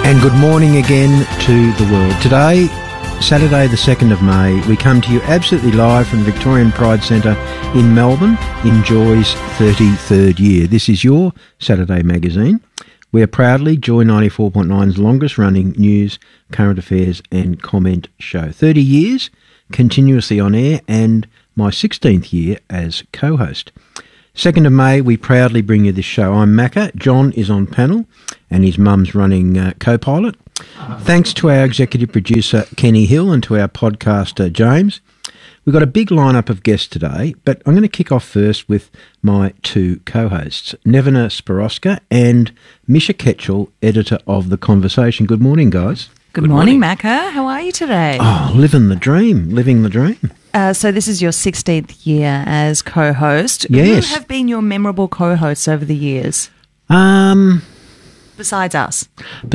And good morning again to the world. Today, Saturday the 2nd of May, we come to you absolutely live from the Victorian Pride Centre in Melbourne in Joy's 33rd year. This is your Saturday magazine. We are proudly Joy 94.9's longest running news, current affairs and comment show. 30 years continuously on air and my 16th year as co-host. 2nd of May, we proudly bring you this show. I'm Macca, John is on panel, and his mum's running co-pilot. Thanks to our executive producer, Kenny Hill, and to our podcaster, James. We've got a big lineup of guests today, but I'm going to kick off first with my two co-hosts, Nevena Spiroska and Misha Ketchell, editor of The Conversation. Good morning, guys. Good morning, Macca. How are you today? Oh, living the dream. So this is your 16th year as co-host. Yes. Who have been your memorable co-hosts over the years? Besides us.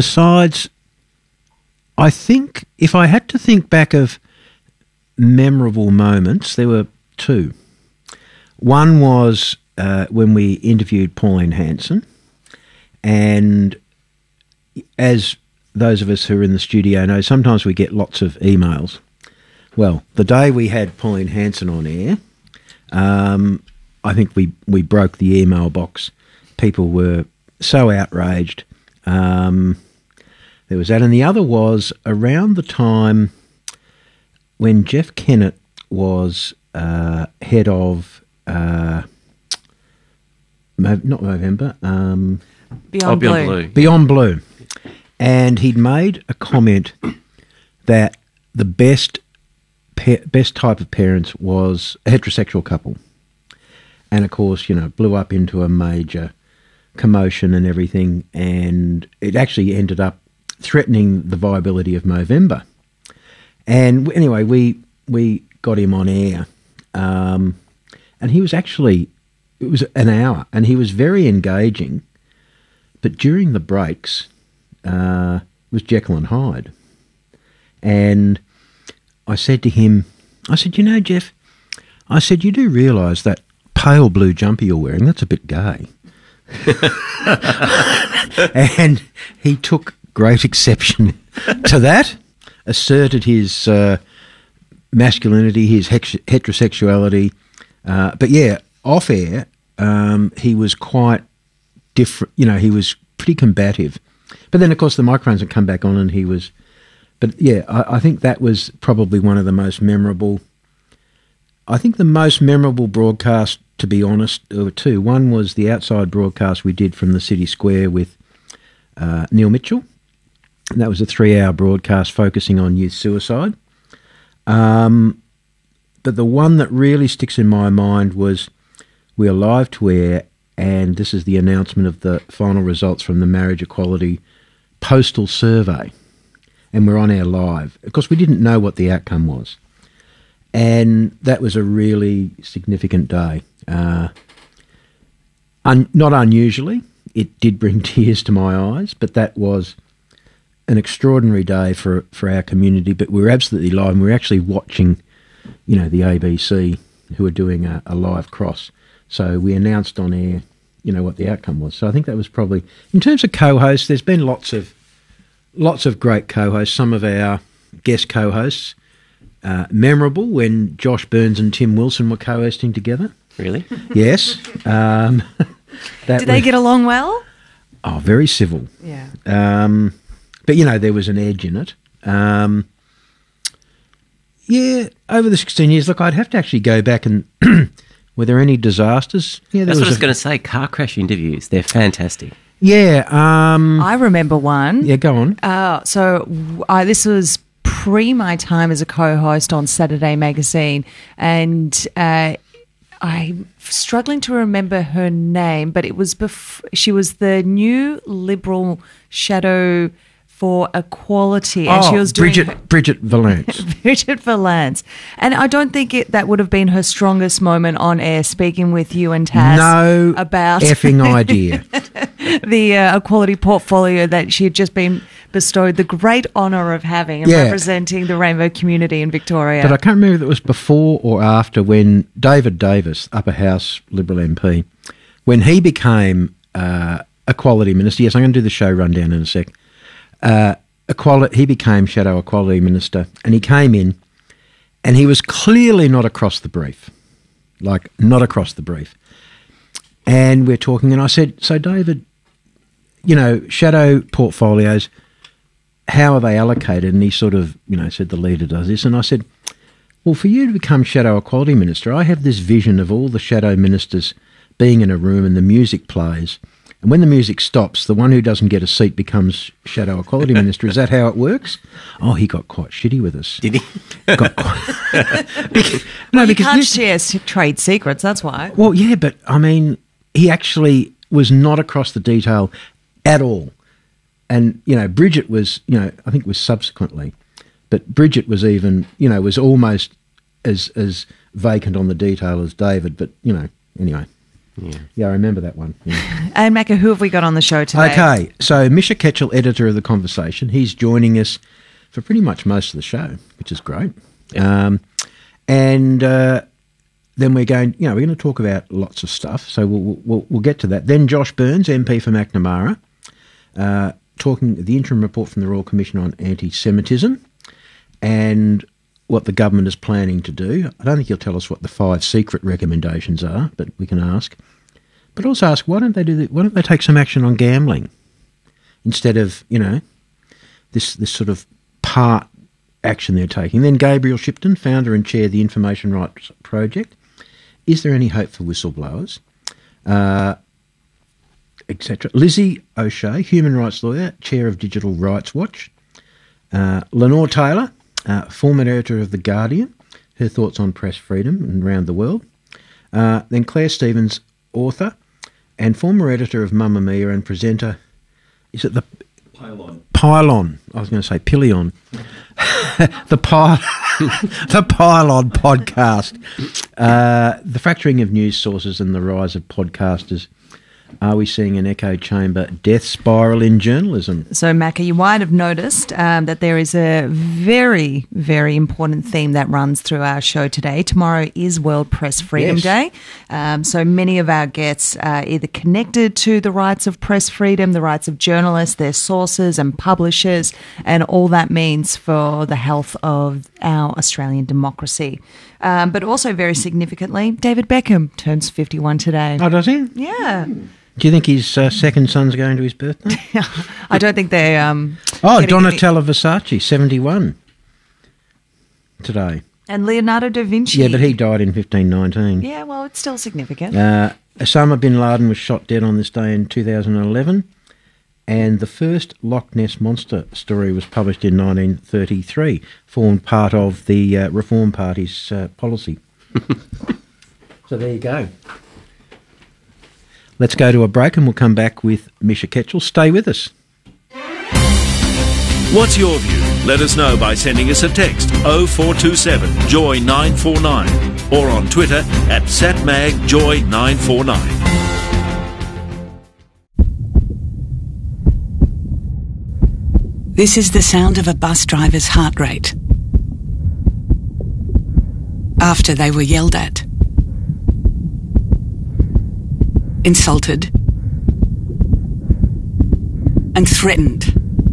I think if I had to think back of memorable moments, there were two. One was when we interviewed Pauline Hanson, and as those of us who are in the studio know, sometimes we get lots of emails. Well, the day we had Pauline Hanson on air, I think we broke the email box. People were so outraged. There was that. And the other was around the time when Jeff Kennett was head of, not Movember, Beyond Blue. Beyond Blue. And he'd made a comment that the best type of parents was a heterosexual couple. And of course, blew up into a major commotion and everything, and it actually ended up threatening the viability of Movember. And anyway, we got him on air, and he was it was an hour, and he was very engaging, but during the breaks, it was Jekyll and Hyde. And I said to him, Jeff, you do realise that pale blue jumper you're wearing, that's a bit gay. And he took great exception to that, asserted his masculinity, his heterosexuality. But yeah, off air, he was quite different. He was pretty combative. But then, of course, the microphones had come back on and he was... But yeah, I think that was probably one of the most memorable... I think the most memorable broadcast, to be honest, there were two. One was the outside broadcast we did from the City Square with Neil Mitchell. And that was a 3-hour broadcast focusing on youth suicide. But the one that really sticks in my mind was we are live to air, and this is the announcement of the final results from the Marriage Equality Postal Survey. And we're on air live. Of course, we didn't know what the outcome was. And that was a really significant day. Not unusually, it did bring tears to my eyes, but that was an extraordinary day for our community. But we were absolutely live, and we were actually watching, the ABC, who were doing a live cross. So we announced on air, what the outcome was. So I think that was probably, in terms of co-hosts, there's been lots of great co-hosts. Some of our guest co-hosts, memorable when Josh Burns and Tim Wilson were co-hosting together. Really? Yes. Did they get along well? Oh, very civil. Yeah. But, there was an edge in it. Yeah, over the 16 years, look, I'd have to actually go back and... Were there any disasters? Yeah, that's what I was going to say. Car crash interviews, they're fantastic. Yeah. I remember one. Yeah, go on. This was pre my time as a co-host on Saturday Magazine, and I'm struggling to remember her name, but it was she was the new Liberal shadow for equality, and she was doing Bridget Valance. Bridget Valance, and I don't think that would have been her strongest moment on air, speaking with you and Taz about effing idea. The equality portfolio that she had just been bestowed the great honour of having and representing the rainbow community in Victoria. But I can't remember if it was before or after when David Davis, Upper House Liberal MP, when he became Equality Minister. Yes, I'm going to do the show rundown in a sec. he became Shadow Equality Minister, and he came in, and he was clearly not across the brief, like not across the brief. And we're talking, and I said, so David, you know, shadow portfolios, how are they allocated? And he sort of, you know, said the leader does this. And I said, well, for you to become Shadow Equality Minister, I have this vision of all the shadow ministers being in a room and the music plays. And when the music stops, the one who doesn't get a seat becomes Shadow Equality Minister. Is that how it works? Oh, he got quite shitty with us. Did he? No, because you can't share trade secrets, that's why. Well, yeah, but, I mean, he actually was not across the detail at all. And, you know, Bridget was, you know, I think was subsequently, but Bridget was even, you know, was almost as vacant on the detail as David. But, you know, anyway. Yeah, I remember that one. Yeah. And Macca, who have we got on the show today? Okay, so Misha Ketchell, editor of The Conversation, he's joining us for pretty much most of the show, which is great. Yeah. And then we're going to talk about lots of stuff, so we'll get to that. Then Josh Burns, MP for Macnamara, talking the interim report from the Royal Commission on Anti-Semitism and what the government is planning to do. I don't think he'll tell us what the 5 secret recommendations are, but we can ask. But also ask, why don't they take some action on gambling instead of, you know, this sort of part action they're taking. Then Gabriel Shipton, founder and chair of the Information Rights Project. Is there any hope for whistleblowers? Etc. Lizzie O'Shea, human rights lawyer, chair of Digital Rights Watch. Lenore Taylor, former editor of The Guardian, her thoughts on press freedom and around the world. Then Claire Stevens, author and former editor of Mamma Mia and presenter. Is it the Pylon? I was going to say Pilion. the Pylon podcast. The fracturing of news sources and the rise of podcasters. Are we seeing an echo chamber death spiral in journalism? So, Macca, you might have noticed that there is a very, very important theme that runs through our show today. Tomorrow is World Press Freedom Day. So many of our guests are either connected to the rights of press freedom, the rights of journalists, their sources and publishers, and all that means for the health of our Australian democracy. But also very significantly, David Beckham turns 51 today. Oh, does he? Yeah. Do you think his second son's going to his birthday? I don't think they... Donatella Versace, 71 today. And Leonardo da Vinci. Yeah, but he died in 1519. Yeah, well, it's still significant. Osama bin Laden was shot dead on this day in 2011. And the first Loch Ness Monster story was published in 1933, formed part of the Reform Party's policy. So there you go. Let's go to a break and we'll come back with Misha Ketchell. Stay with us. What's your view? Let us know by sending us a text 0427 Joy 949 or on Twitter at SatMagJoy949. This is the sound of a bus driver's heart rate after they were yelled at, insulted, and threatened.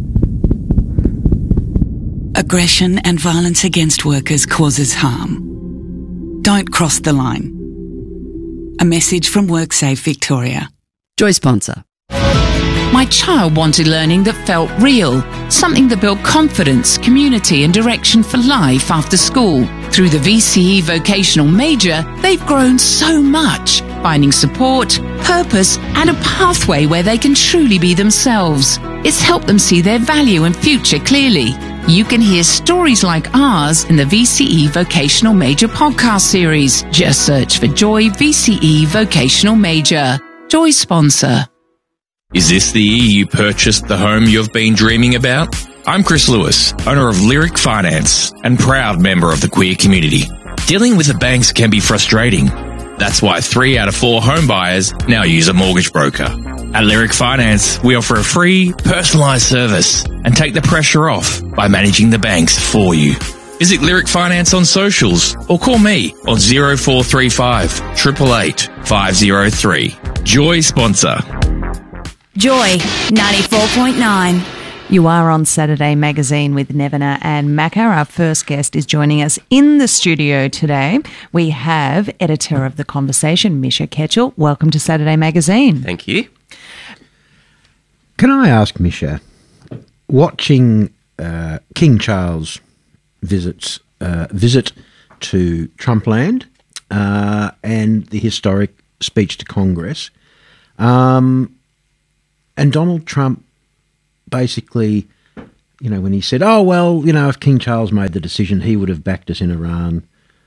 Aggression and violence against workers causes harm. Don't cross the line. A message from WorkSafe Victoria. Joy sponsor. My child wanted learning that felt real, something that built confidence, community and direction for life after school. Through the VCE Vocational Major, they've grown so much, finding support, purpose and a pathway where they can truly be themselves. It's helped them see their value and future clearly. You can hear stories like ours in the VCE Vocational Major podcast series. Just search for Joy VCE Vocational Major. Joy sponsor. Is this the year you purchased the home you've been dreaming about? I'm Chris Lewis, owner of Lyric Finance and proud member of the queer community. Dealing with the banks can be frustrating. That's why 3 out of 4 home buyers now use a mortgage broker. At Lyric Finance, we offer a free, personalised service and take the pressure off by managing the banks for you. Visit Lyric Finance on socials or call me on 0435 888 503. Joy sponsor. Joy 94.9. You are on Saturday Magazine with Nevena and Macca. Our first guest is joining us in the studio today. We have editor of The Conversation, Misha Ketchell. Welcome to Saturday Magazine. Thank you. Can I ask, Misha, watching King Charles visit to Trumpland and the historic speech to Congress, and Donald Trump basically, when he said, oh, well, if King Charles made the decision, he would have backed us in Iran,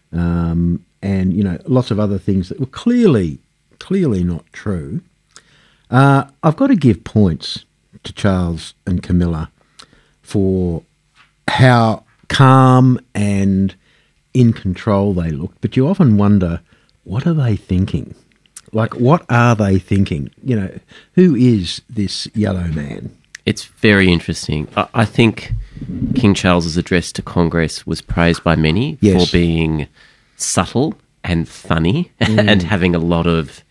and, lots of other things that were clearly not true. I've got to give points to Charles and Camilla for how calm and in control they looked, but you often wonder, what are they thinking? Like, what are they thinking? Who is this yellow man? It's very interesting. I think King Charles's address to Congress was praised by many for being subtle and funny and having a lot of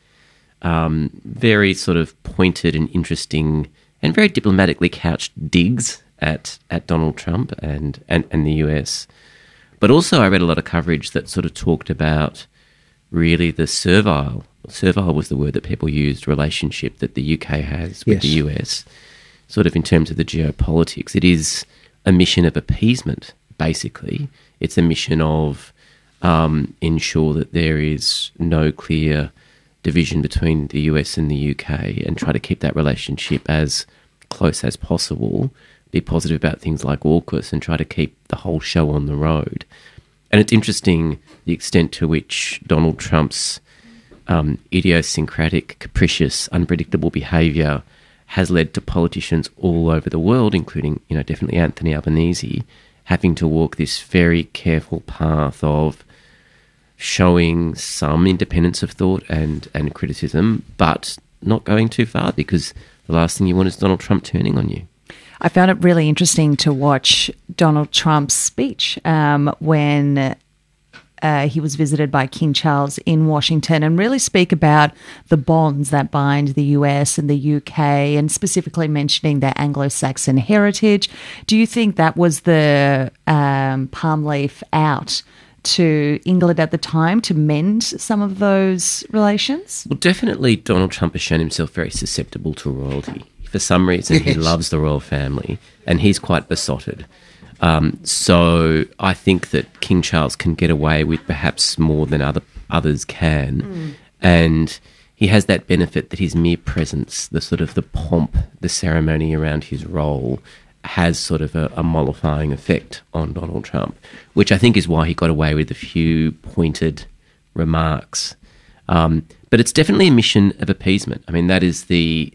very sort of pointed and interesting and very diplomatically couched digs at Donald Trump and the US. But also I read a lot of coverage that sort of talked about really the servile was the word that people used, relationship that the UK has with the US, sort of in terms of the geopolitics. It is a mission of appeasement, basically. It's a mission of ensure that there is no clear division between the US and the UK and try to keep that relationship as close as possible, be positive about things like AUKUS and try to keep the whole show on the road. And it's interesting the extent to which Donald Trump's idiosyncratic, capricious, unpredictable behaviour has led to politicians all over the world, including, definitely Anthony Albanese, having to walk this very careful path of showing some independence of thought and criticism, but not going too far, because the last thing you want is Donald Trump turning on you. I found it really interesting to watch Donald Trump's speech when he was visited by King Charles in Washington and really speak about the bonds that bind the US and the UK, and specifically mentioning their Anglo-Saxon heritage. Do you think that was the palm leaf out to England at the time to mend some of those relations? Well, definitely Donald Trump has shown himself very susceptible to royalty. For some reason, he loves the royal family and he's quite besotted. So I think that King Charles can get away with perhaps more than others can. And he has that benefit that his mere presence, the sort of the pomp, the ceremony around his role has sort of a mollifying effect on Donald Trump, which I think is why he got away with a few pointed remarks. But it's definitely a mission of appeasement. I mean, that is the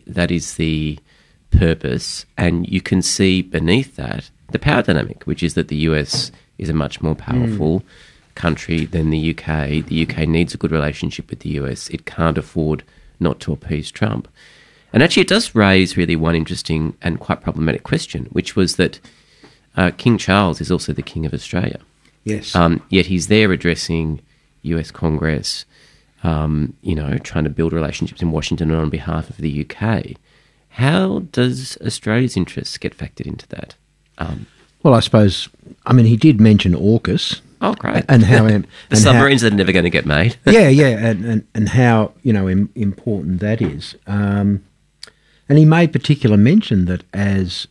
purpose, and you can see beneath that the power dynamic, which is that the US is a much more powerful country than the UK. The UK needs a good relationship with the US. It can't afford not to appease Trump. And actually it does raise really one interesting and quite problematic question, which was that King Charles is also the King of Australia. Yes. Yet he's there addressing US Congress, trying to build relationships in Washington on behalf of the UK. How does Australia's interests get factored into that? Well, I suppose, he did mention AUKUS. Oh, great. And how... the submarines that are never going to get made. and how, important that is. And he made particular mention that as,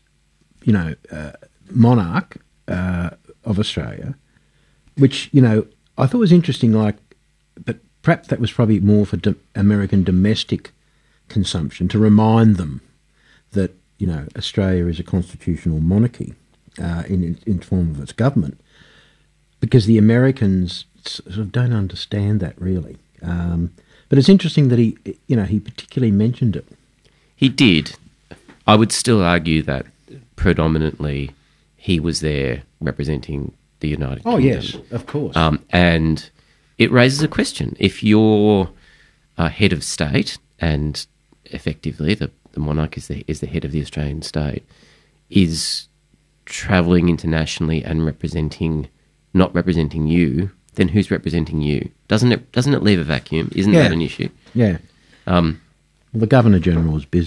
monarch of Australia, which, I thought was interesting, but perhaps that was probably more for American domestic consumption, to remind them that, Australia is a constitutional monarchy in form of its government, because the Americans sort of don't understand that really. But it's interesting that he particularly mentioned it. He did. I would still argue that predominantly he was there representing the United Kingdom. Oh, yes, of course. And it raises a question. If you're head of state, and effectively the monarch is the head of the Australian state, is travelling internationally and not representing you, then who's representing you? Doesn't it leave a vacuum? Isn't that an issue? Yeah. Well, the Governor-General was busy.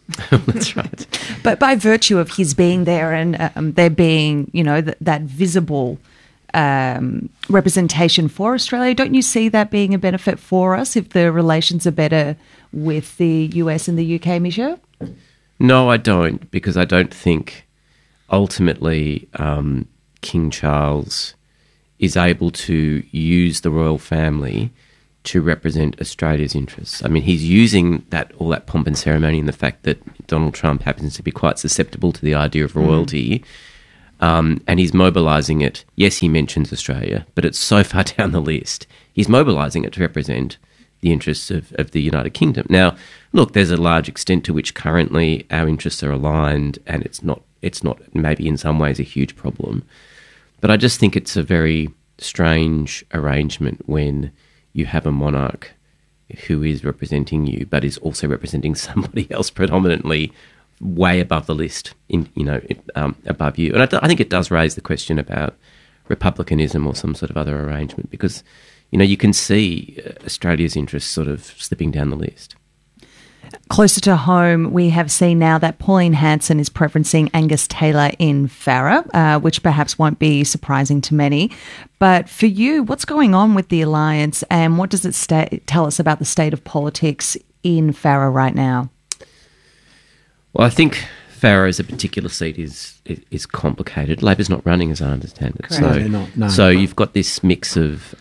That's right. But by virtue of his being there and there being, that visible representation for Australia, don't you see that being a benefit for us if the relations are better with the US and the UK, Misha? No, I don't, because I don't think ultimately King Charles is able to use the royal family to represent Australia's interests. I mean, he's using all that pomp and ceremony and the fact that Donald Trump happens to be quite susceptible to the idea of royalty, and he's mobilising it. Yes, he mentions Australia, but it's so far down the list. He's mobilising it to represent the interests of the United Kingdom. Now, look, there's a large extent to which currently our interests are aligned, and it's not maybe in some ways a huge problem. But I just think it's a very strange arrangement when you have a monarch who is representing you, but is also representing somebody else predominantly way above the list, above you. And I think it does raise the question about republicanism or some sort of other arrangement, because, you can see Australia's interests sort of slipping down the list. Closer to home, we have seen now that Pauline Hanson is preferencing Angus Taylor in Farrer, which perhaps won't be surprising to many. But for you, what's going on with the alliance, and what does it tell us about the state of politics in Farrer right now? Well, I think Farrer as a particular seat is complicated. Labor's not running, as I understand it. Correct. No, they're not. No. So you've got this mix of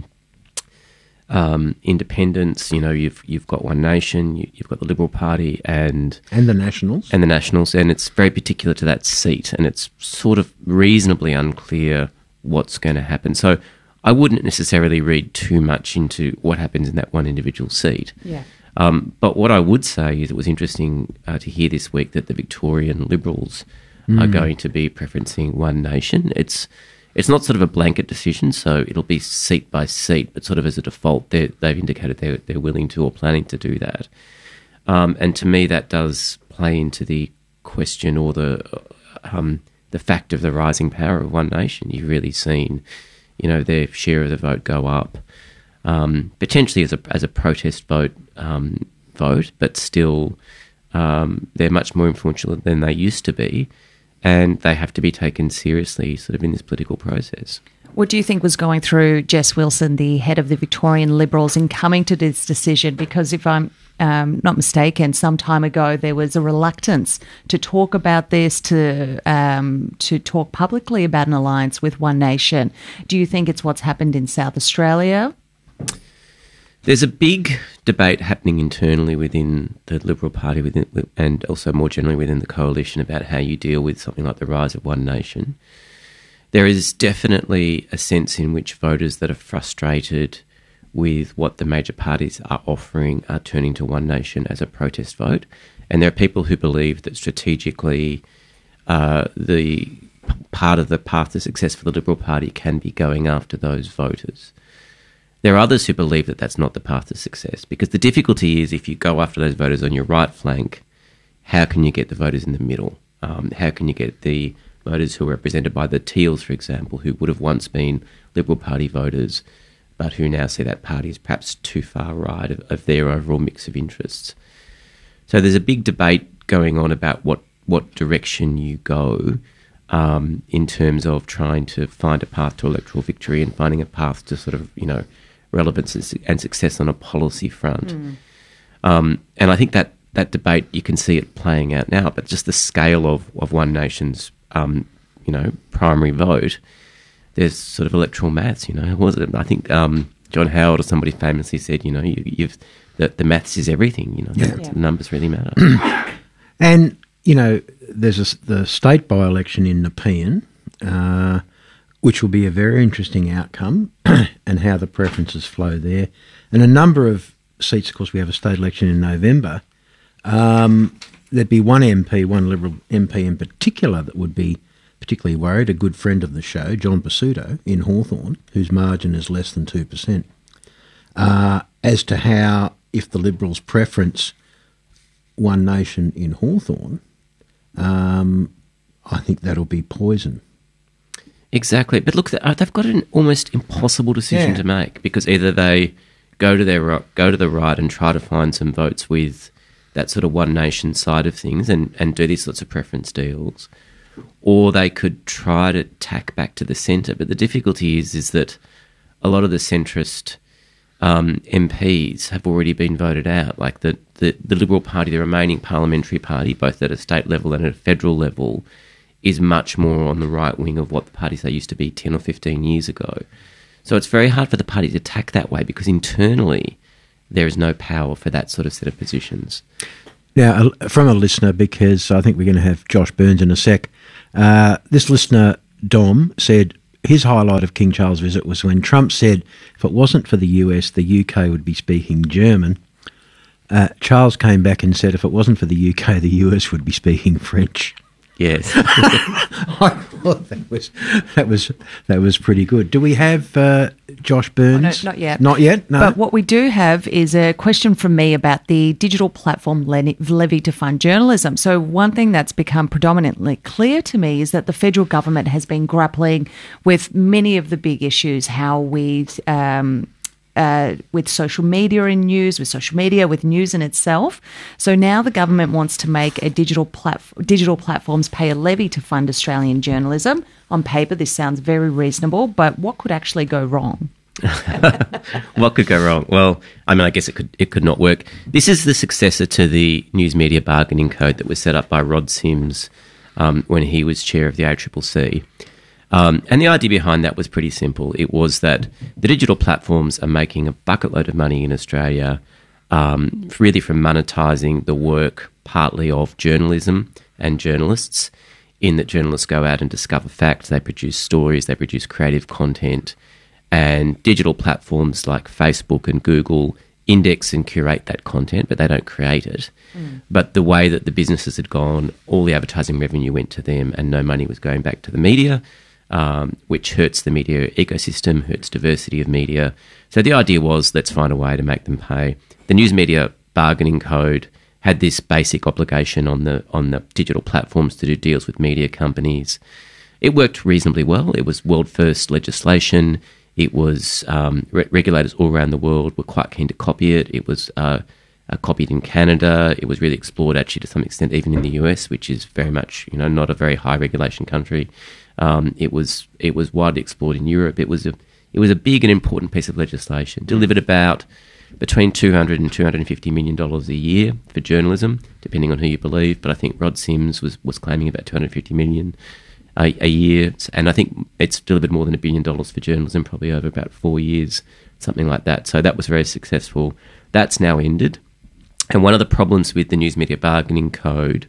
independents. You've got One Nation, you've got the Liberal Party, and the Nationals, and it's very particular to that seat, and it's sort of reasonably unclear what's going to happen. So I wouldn't necessarily read too much into what happens in that one individual seat. Yeah. But what I would say is it was interesting to hear this week that the Victorian Liberals are going to be preferencing One Nation. It's not sort of a blanket decision, so it'll be seat by seat, but sort of as a default, they've indicated they're willing to or planning to do that. And to me, that does play into the question or the fact of the rising power of One Nation. You've really seen, their share of the vote go up, potentially as a protest vote, but still they're much more influential than they used to be. And they have to be taken seriously sort of in this political process. What do you think was going through Jess Wilson, the head of the Victorian Liberals, in coming to this decision? Because if I'm not mistaken, some time ago there was a reluctance to talk about this, to talk publicly about an alliance with One Nation. Do you think it's what's happened in South Australia? There's a big debate happening internally within the Liberal Party and also more generally within the coalition about how you deal with something like the rise of One Nation. There is definitely a sense in which voters that are frustrated with what the major parties are offering are turning to One Nation as a protest vote. And there are people who believe that strategically the part of the path to success for the Liberal Party can be going after those voters. There are others who believe that that's not the path to success, because the difficulty is if you go after those voters on your right flank, how can you get the voters in the middle? How can you get the voters who are represented by the Teals, for example, who would have once been Liberal Party voters, but who now see that party as perhaps too far right of their overall mix of interests? So there's a big debate going on about what direction you go in terms of trying to find a path to electoral victory and finding a path to sort of, relevance and success on a policy front. And I think that debate, you can see it playing out now, but just the scale of One Nation's, primary vote, there's sort of electoral maths, I think John Howard or somebody famously said, the maths is everything, the numbers really matter. And, there's the state by-election in Nepean, which will be a very interesting outcome, and how the preferences flow there. And a number of seats, of course, we have a state election in November. There'd be one MP, one Liberal MP in particular, that would be particularly worried, a good friend of the show, John Basuto, in Hawthorn, whose margin is less than 2%, as to how, if the Liberals preference One Nation in Hawthorn, I think that'll be poison. Exactly. But look, they've got an almost impossible decision to make, because either they go to the right and try to find some votes with that sort of one nation side of things and do these sorts of preference deals, or they could try to tack back to the centre. But the difficulty is that a lot of the centrist MPs have already been voted out. Like the Liberal Party, the remaining parliamentary party, both at a state level and at a federal level, is much more on the right wing of what the parties they used to be 10 or 15 years ago. So it's very hard for the party to tack that way because internally there is no power for that sort of set of positions. Now, from a listener, because I think we're going to have Josh Burns in a sec, this listener, Dom, said his highlight of King Charles' visit was when Trump said if it wasn't for the US, the UK would be speaking German. Charles came back and said if it wasn't for the UK, the US would be speaking French. Yes. I thought that was pretty good. Do we have Josh Burns? No, not yet. Not yet? No. But what we do have is a question from me about the digital platform levy to fund journalism. So one thing that's become predominantly clear to me is that the federal government has been grappling with many of the big issues, how we with social media in news, with news in itself. So now the government wants to make a digital platforms pay a levy to fund Australian journalism. On paper, this sounds very reasonable, but what could actually go wrong? What could go wrong? Well, I mean, I guess it could not work. This is the successor to the News Media Bargaining Code that was set up by Rod Sims when he was chair of the ACCC. And the idea behind that was pretty simple. It was that the digital platforms are making a bucket load of money in Australia, really from monetising the work partly of journalism and journalists, in that journalists go out and discover facts, they produce stories, they produce creative content, and digital platforms like Facebook and Google index and curate that content, but they don't create it. But the way that the businesses had gone, all the advertising revenue went to them and no money was going back to the media. Which hurts the media ecosystem, hurts diversity of media. So the idea was, let's find a way to make them pay. The News Media Bargaining Code had this basic obligation on the digital platforms to do deals with media companies. It worked reasonably well. It was world-first legislation. It was regulators all around the world were quite keen to copy it. It was copied in Canada. It was really explored, actually, to some extent, even in the US, which is very much, not a very high regulation country. It was widely explored in Europe. It was a big and important piece of legislation. Delivered about between $200 and $250 million a year for journalism, depending on who you believe. But I think Rod Sims was claiming about $250 million a year, and I think it's delivered more than $1 billion for journalism, probably over about 4 years, something like that. So that was very successful. That's now ended. And one of the problems with the News Media Bargaining Code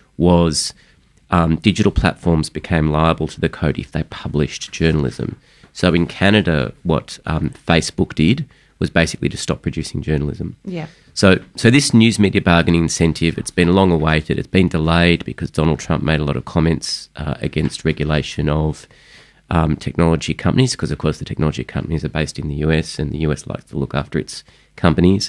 was digital platforms became liable to the code if they published journalism. So in Canada, what Facebook did was basically to stop producing journalism. Yeah. So this news media bargaining incentive, it's been long awaited. It's been delayed because Donald Trump made a lot of comments against regulation of technology companies, because of course the technology companies are based in the US and the US likes to look after its companies.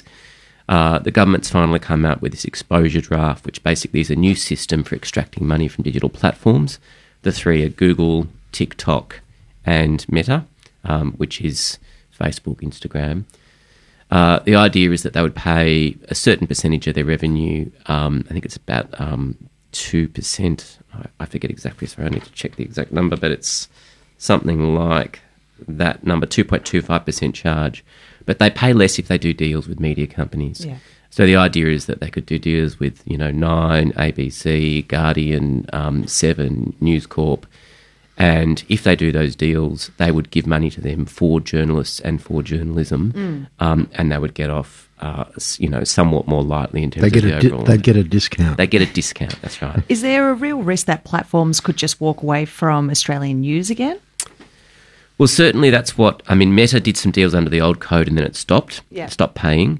The government's finally come out with this exposure draft, which basically is a new system for extracting money from digital platforms. The three are Google, TikTok and Meta, which is Facebook, Instagram. The idea is that they would pay a certain percentage of their revenue. I think it's about 2%. I forget exactly, so I need to check the exact number, but it's something like that number, 2.25% charge. But they pay less if they do deals with media companies. Yeah. So the idea is that they could do deals with, Nine, ABC, Guardian, Seven, News Corp. And if they do those deals, they would give money to them for journalists and for journalism, and they would get off, somewhat more lightly in terms of the overall. They'd get a discount. They get a discount, that's right. Is there a real risk that platforms could just walk away from Australian news again? Well, certainly that's what, Meta did some deals under the old code and then it stopped paying.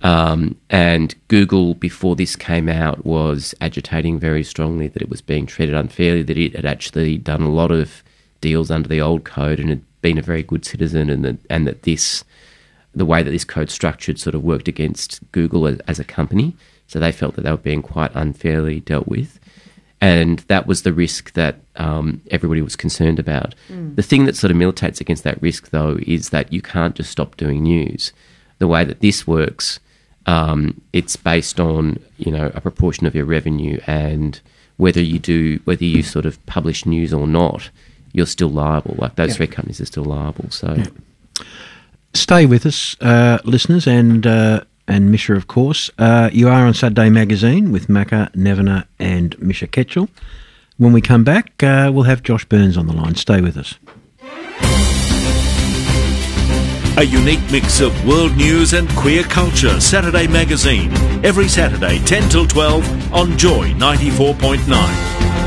And Google, before this came out, was agitating very strongly that it was being treated unfairly, that it had actually done a lot of deals under the old code and had been a very good citizen, and that the way that this code's structured sort of worked against Google as a company. So they felt that they were being quite unfairly dealt with. And that was the risk that everybody was concerned about. The thing that sort of militates against that risk, though, is that you can't just stop doing news. The way that this works, It's based on, a proportion of your revenue, and whether you sort of publish news or not, you're still liable. Like those three companies are still liable. So, stay with us, listeners, and Misha, of course. You are on Saturday Magazine with Macca Nevener and Misha Ketchell. When we come back, we'll have Josh Burns on the line. Stay with us. A unique mix of world news and queer culture. Saturday Magazine. Every Saturday, 10 till 12 on Joy 94.9.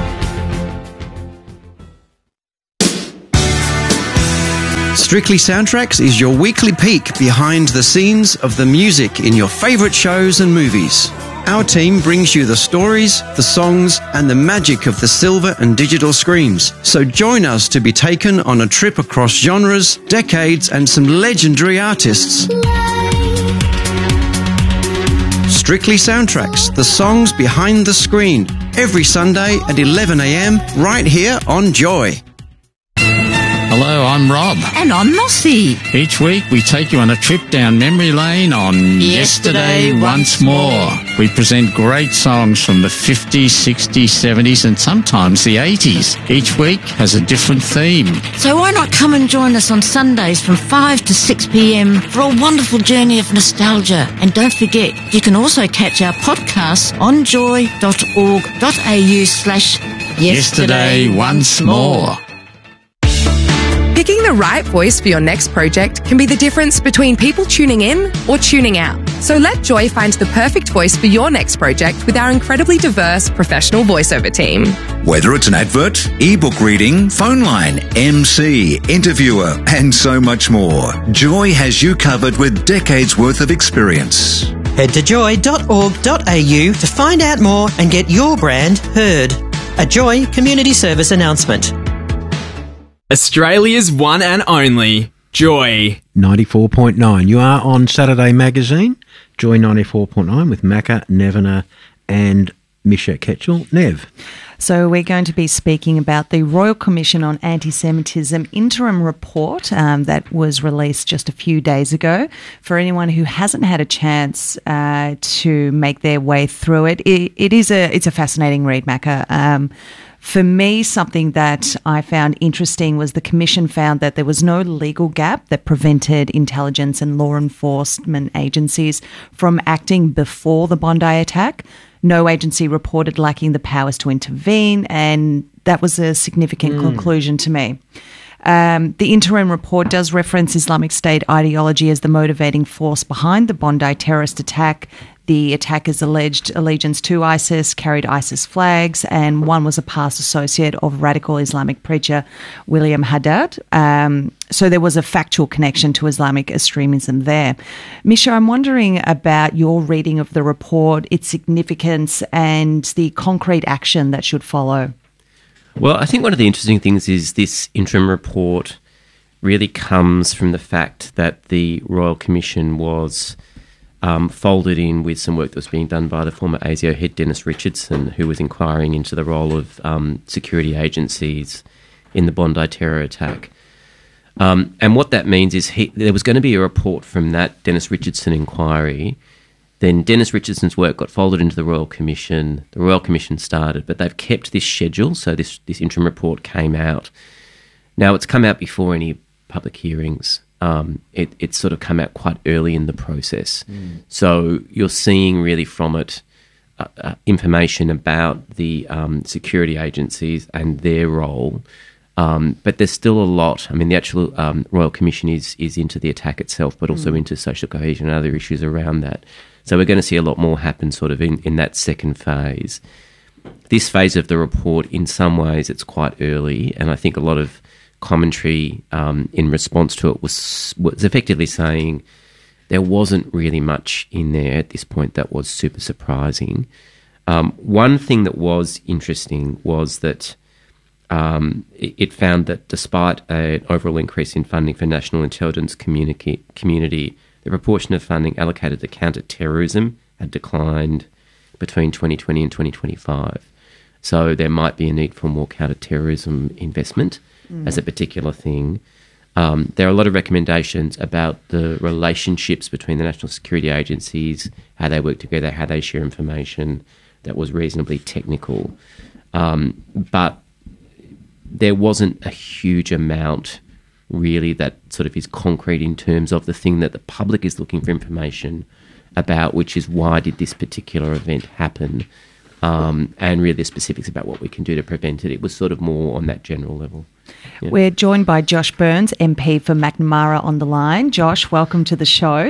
Strictly Soundtracks is your weekly peek behind the scenes of the music in your favourite shows and movies. Our team brings you the stories, the songs, and the magic of the silver and digital screens. So join us to be taken on a trip across genres, decades, and some legendary artists. Strictly Soundtracks, the songs behind the screen. Every Sunday at 11 a.m, right here on Joy. Hello, I'm Rob. And I'm Mossy. Each week we take you on a trip down memory lane on Yesterday Once More. We present great songs from the 50s, 60s, 70s and sometimes the 80s. Each week has a different theme. So why not come and join us on Sundays from 5 to 6 p.m. for a wonderful journey of nostalgia. And don't forget, you can also catch our podcasts on joy.org.au/Yesterday Once More. Picking the right voice for your next project can be the difference between people tuning in or tuning out. So let Joy find the perfect voice for your next project with our incredibly diverse professional voiceover team. Whether it's an advert, ebook reading, phone line, MC, interviewer, and so much more, Joy has you covered with decades worth of experience. Head to joy.org.au to find out more and get your brand heard. A Joy Community Service announcement. Australia's one and only Joy 94.9. You are on Saturday Magazine, Joy 94.9 with Macca Nevener and Misha Ketchell. Nev. So we're going to be speaking about the Royal Commission on Anti-Semitism interim report that was released just a few days ago. For anyone who hasn't had a chance to make their way through it, it's a fascinating read, Macca. For me, something that I found interesting was the Commission found that there was no legal gap that prevented intelligence and law enforcement agencies from acting before the Bondi attack. No agency reported lacking the powers to intervene, and that was a significant conclusion to me. The interim report does reference Islamic State ideology as the motivating force behind the Bondi terrorist attack. The attackers alleged allegiance to ISIS, carried ISIS flags, and one was a past associate of radical Islamic preacher William Haddad. So there was a factual connection to Islamic extremism there. Misha, I'm wondering about your reading of the report, its significance, and the concrete action that should follow. Well, I think one of the interesting things is this interim report really comes from the fact that the Royal Commission was folded in with some work that was being done by the former ASIO head Dennis Richardson, who was inquiring into the role of security agencies in the Bondi terror attack. And what that means is there was going to be a report from that Dennis Richardson inquiry. Then Dennis Richardson's work got folded into the Royal Commission. The Royal Commission started, but they've kept this schedule, so this interim report came out. Now, it's come out before any public hearings. It's sort of come out quite early in the process. So you're seeing really from it information about the security agencies and their role. But there's still a lot. I mean, the actual Royal Commission is into the attack itself, but also into social cohesion and other issues around that. So we're going to see a lot more happen sort of in that second phase. This phase of the report, in some ways, it's quite early, and I think a lot of commentary in response to it was effectively saying there wasn't really much in there at this point that was super surprising. One thing that was interesting was that it found that despite an overall increase in funding for national intelligence community, the proportion of funding allocated to counter-terrorism had declined between 2020 and 2025. So there might be a need for more counter-terrorism investment as a particular thing. There are a lot of recommendations about the relationships between the national security agencies, how they work together, how they share information. That was reasonably technical. But there wasn't a huge amount really that sort of is concrete in terms of the thing that the public is looking for information about, which is why did this particular event happen, and really the specifics about what we can do to prevent it. It was sort of more on that general level. Yeah. We're joined by Josh Burns, MP for Macnamara, on the line. Josh, welcome to the show.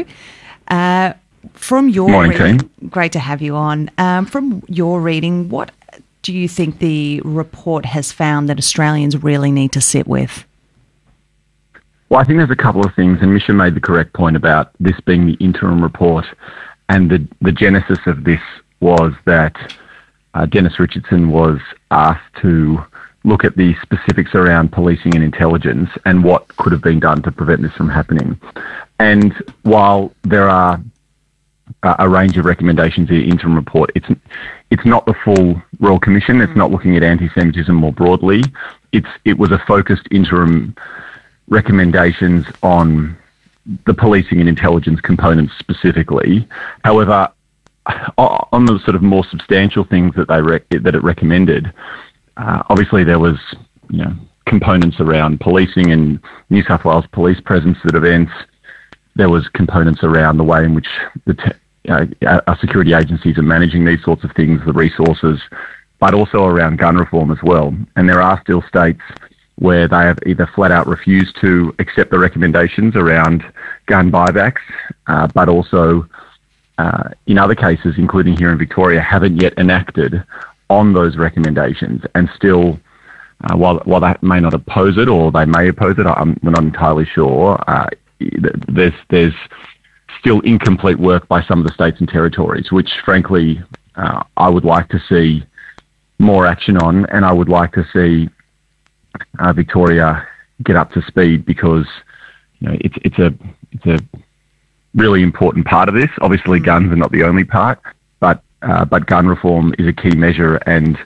From your Morning, reading, team. Great to have you on. From your reading, what do you think the report has found that Australians really need to sit with? Well, I think there's a couple of things, and Misha made the correct point about this being the interim report, and the genesis of this was that Dennis Richardson was asked to look at the specifics around policing and intelligence and what could have been done to prevent this from happening. And while there are a range of recommendations in the interim report, it's not the full Royal Commission. It's not looking at anti-Semitism more broadly. It was a focused interim recommendations on the policing and intelligence components specifically. However, on the sort of more substantial things that it recommended, obviously there was, components around policing and New South Wales police presence at events. There was components around the way in which our security agencies are managing these sorts of things, the resources, but also around gun reform as well. And there are still states where they have either flat out refused to accept the recommendations around gun buybacks, but also in other cases, including here in Victoria, haven't yet enacted on those recommendations. And still, while they may not oppose it, or they may oppose it, we're not entirely sure, there's still incomplete work by some of the states and territories, which frankly I would like to see more action on, and I would like to see Victoria get up to speed, because it's a really important part of this. Obviously, guns are not the only part, but gun reform is a key measure, and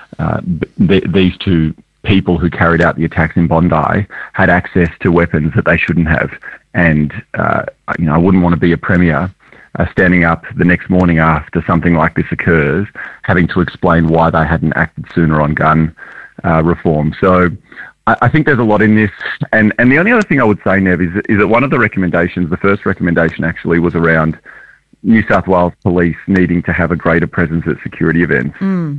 these two people who carried out the attacks in Bondi had access to weapons that they shouldn't have. And I wouldn't want to be a premier standing up the next morning after something like this occurs, having to explain why they hadn't acted sooner on gun reform. So I think there's a lot in this. And the only other thing I would say, Nev, is that one of the recommendations, the first recommendation actually, was around New South Wales Police needing to have a greater presence at security events.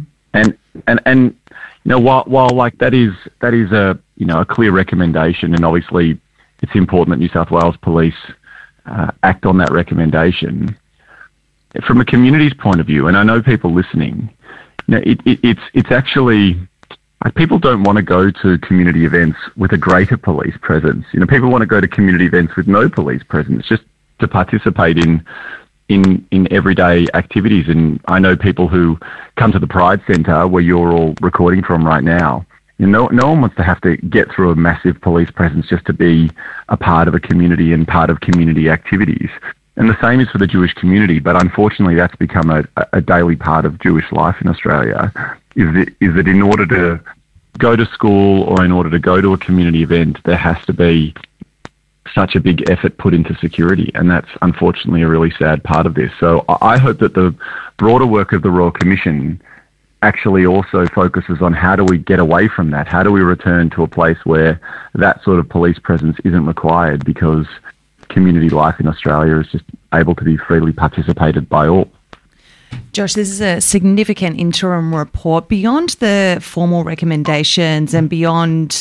And while like that is a clear recommendation, and obviously it's important that New South Wales Police act on that recommendation, from a community's point of view, and I know people listening, it's actually, people don't want to go to community events with a greater police presence. People want to go to community events with no police presence, just to participate in everyday activities. And I know people who come to the Pride Centre, where you're all recording from right now. No one wants to have to get through a massive police presence just to be a part of a community and part of community activities. And the same is for the Jewish community, but unfortunately that's become a daily part of Jewish life in Australia, is that in order to go to school or in order to go to a community event, there has to be such a big effort put into security, and that's unfortunately a really sad part of this. So I hope that the broader work of the Royal Commission actually also focuses on how do we get away from that? How do we return to a place where that sort of police presence isn't required, because community life in Australia is just able to be freely participated by all. Josh, this is a significant interim report. Beyond the formal recommendations and beyond,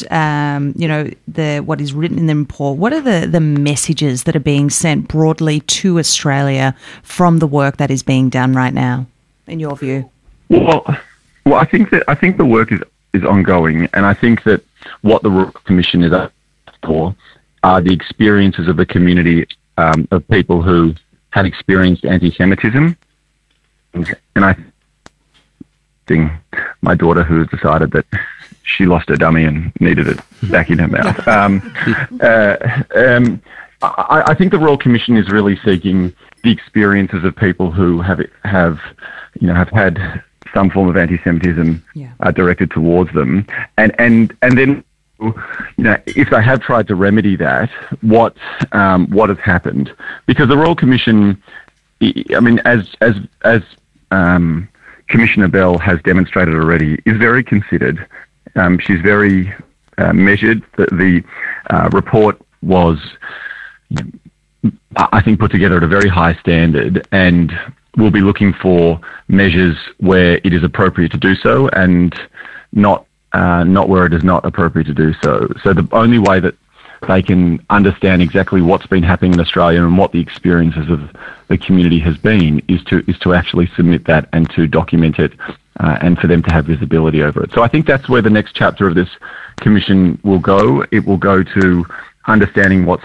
what is written in the report, what are the messages that are being sent broadly to Australia from the work that is being done right now, in your view? Well, I think the work is ongoing, and I think that what the Royal Commission is up for are the experiences of the community of people who have experienced anti-Semitism. And I think my daughter, who has decided that she lost her dummy and needed it back in her mouth. I think the Royal Commission is really seeking the experiences of people who have had some form of anti-Semitism directed towards them, and then if they have tried to remedy that, what has happened? Because the Royal Commission, I mean, as Commissioner Bell has demonstrated already, is very considered. She's very measured. The report was, I think, put together at a very high standard, and we'll be looking for measures where it is appropriate to do so, and not where it is not appropriate to do so. So the only way that they can understand exactly what's been happening in Australia and what the experiences of the community has been is to actually submit that and to document it, and for them to have visibility over it. So I think that's where the next chapter of this commission will go. It will go to understanding what's